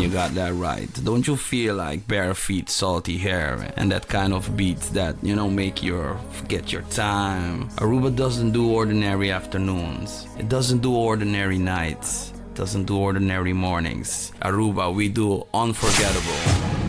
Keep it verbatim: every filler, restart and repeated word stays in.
you got that right. Don't you feel like bare feet, salty hair, and that kind of beats that, you know, make you forget your time? Aruba doesn't do ordinary afternoons. It doesn't do ordinary nights. It doesn't do ordinary mornings. Aruba, we do unforgettable.